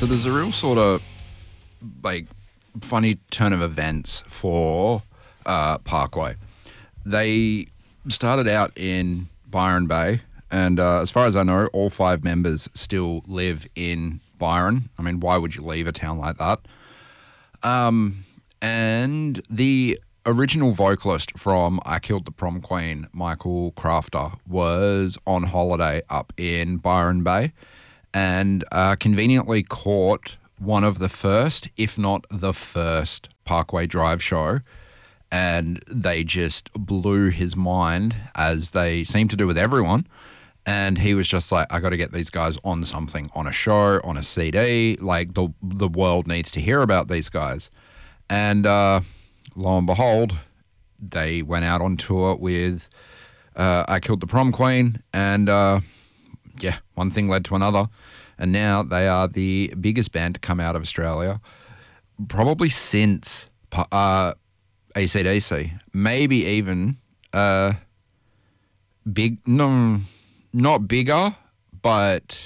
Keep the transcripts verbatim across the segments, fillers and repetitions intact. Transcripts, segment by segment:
So there's a real sort of like funny turn of events for uh, Parkway. They started out in Byron Bay, and uh, as far as I know, all five members still live in Byron. I mean, why would you leave a town like that? Um, and the original vocalist from I Killed the Prom Queen, Michael Crafter, was on holiday up in Byron Bay and uh, conveniently caught one of the first, if not the first, Parkway Drive show. And they just blew his mind, as they seem to do with everyone. And he was just like, I got to get these guys on something, on a show, on a C D. Like, the the world needs to hear about these guys. And uh, lo and behold, they went out on tour with uh, I Killed the Prom Queen. And uh, yeah, one thing led to another. And now they are the biggest band to come out of Australia, probably since uh, A C D C. Maybe even uh, big, no, not bigger, but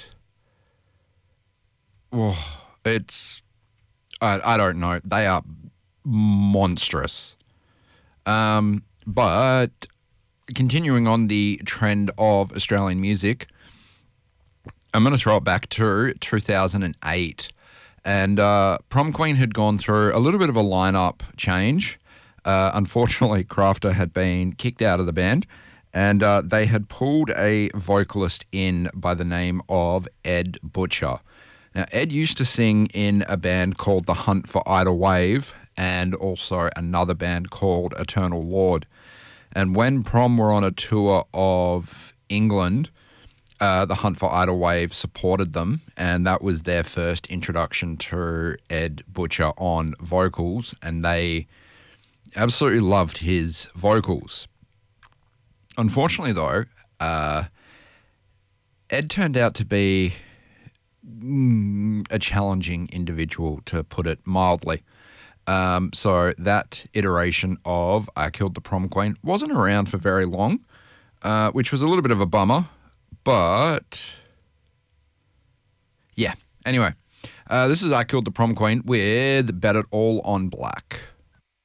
oh, it's, I, I don't know. They are monstrous. Um, but continuing on the trend of Australian music, I'm going to throw it back to two thousand eight. And uh, Prom Queen had gone through a little bit of a lineup change. Uh, unfortunately, Crafter had been kicked out of the band, and uh, they had pulled a vocalist in by the name of Ed Butcher. Now, Ed used to sing in a band called The Hunt for Ida Wave and also another band called Eternal Lord. And when Prom were on a tour of England, Uh, the Hunt for Ida Wave supported them, and that was their first introduction to Ed Butcher on vocals, and they absolutely loved his vocals. Unfortunately, though, uh, Ed turned out to be mm, a challenging individual, to put it mildly. Um, so that iteration of I Killed the Prom Queen wasn't around for very long, uh, which was a little bit of a bummer. But, yeah. Anyway, uh, this is I Killed the Prom Queen with Bet It All on Black.